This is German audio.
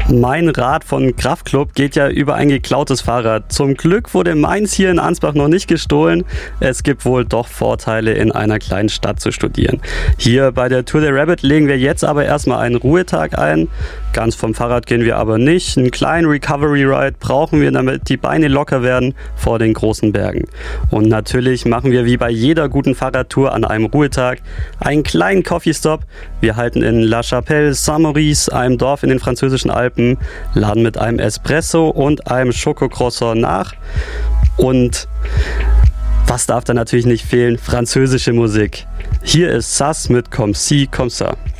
Mein Rad von Kraftklub geht ja über ein geklautes Fahrrad. Zum Glück wurde meins hier in Ansbach noch nicht gestohlen. Es gibt wohl doch Vorteile, in einer kleinen Stadt zu studieren. Hier bei der Tour de Rabbit legen wir jetzt aber erstmal einen Ruhetag ein. Ganz vom Fahrrad gehen wir aber nicht. Einen kleinen Recovery Ride brauchen wir, damit die Beine locker werden vor den großen Bergen. Und natürlich machen wir wie bei jeder guten Fahrradtour an einem Ruhetag einen kleinen Coffee Stop. Wir halten in La Chapelle Saint-Maurice, einem Dorf in den französischen Alpen, laden mit einem Espresso und einem Schokocroissant nach. Und was darf da natürlich nicht fehlen? Französische Musik. Hier ist Sass mit Comme ci, comme ça.